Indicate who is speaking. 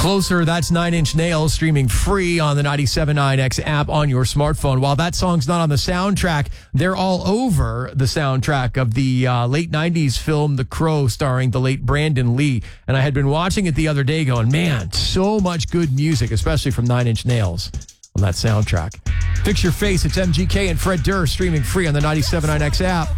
Speaker 1: Closer, that's Nine Inch Nails, streaming free on the 97.9X app on your smartphone. While that song's not on the soundtrack, they're all over the soundtrack of the late 90s film The Crow, starring the late Brandon Lee. And I had been watching it the other day going, man, so much good music, especially from Nine Inch Nails on that soundtrack. Fix Your Face, it's MGK and Fred Durst, streaming free on the 97.9X app.